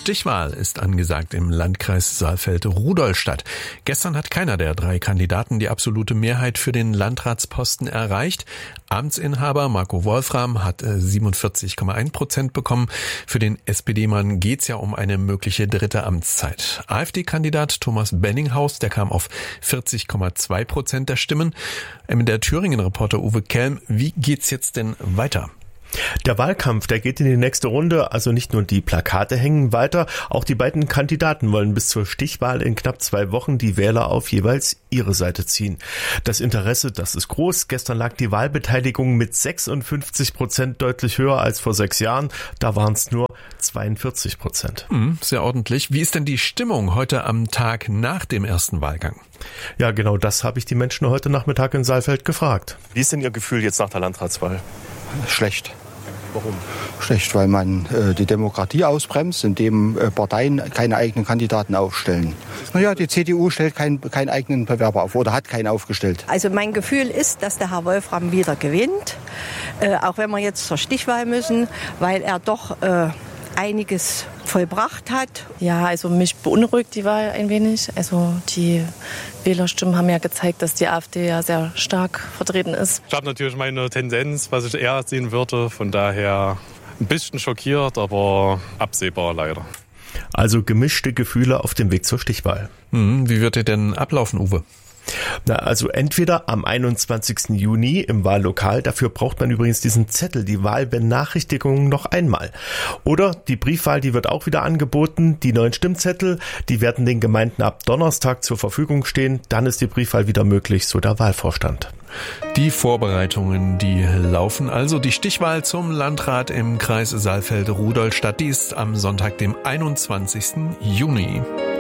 Stichwahl ist angesagt im Landkreis Saalfeld-Rudolstadt. Gestern hat keiner der 3 Kandidaten die absolute Mehrheit für den Landratsposten erreicht. Amtsinhaber Marco Wolfram hat 47,1% bekommen. Für den SPD-Mann geht's ja um eine mögliche dritte Amtszeit. AfD-Kandidat Thomas Benninghaus, der kam auf 40,2% der Stimmen. Der Thüringen-Reporter Uwe Kelm, wie geht's jetzt denn weiter? Der Wahlkampf, der geht in die nächste Runde, also nicht nur die Plakate hängen weiter, auch die beiden Kandidaten wollen bis zur Stichwahl in knapp 2 Wochen die Wähler auf jeweils ihre Seite ziehen. Das Interesse, das ist groß. Gestern lag die Wahlbeteiligung mit 56% deutlich höher als vor 6 Jahren. Da waren es nur 42%. Sehr ordentlich. Wie ist denn die Stimmung heute am Tag nach dem ersten Wahlgang? Ja, genau das habe ich die Menschen heute Nachmittag in Saalfeld gefragt. Wie ist denn Ihr Gefühl jetzt nach der Landratswahl? Schlecht. Warum? Schlecht, weil man die Demokratie ausbremst, indem Parteien keine eigenen Kandidaten aufstellen. Naja, die CDU stellt keinen eigenen Bewerber auf oder hat keinen aufgestellt. Also mein Gefühl ist, dass der Herr Wolfram wieder gewinnt, auch wenn wir jetzt zur Stichwahl müssen, weil er doch einiges vollbracht hat. Ja, also mich beunruhigt die Wahl ein wenig. Also die Wählerstimmen haben ja gezeigt, dass die AfD ja sehr stark vertreten ist. Ich habe natürlich meine Tendenz, was ich eher sehen würde. Von daher ein bisschen schockiert, aber absehbar leider. Also gemischte Gefühle auf dem Weg zur Stichwahl. Wie wird ihr denn ablaufen, Uwe? Also entweder am 21. Juni im Wahllokal, dafür braucht man übrigens diesen Zettel, die Wahlbenachrichtigung noch einmal. Oder die Briefwahl, die wird auch wieder angeboten, die neuen Stimmzettel, die werden den Gemeinden ab Donnerstag zur Verfügung stehen, dann ist die Briefwahl wieder möglich, so der Wahlvorstand. Die Vorbereitungen, die laufen also. Die Stichwahl zum Landrat im Kreis Saalfeld-Rudolstadt, die ist am Sonntag, dem 21. Juni.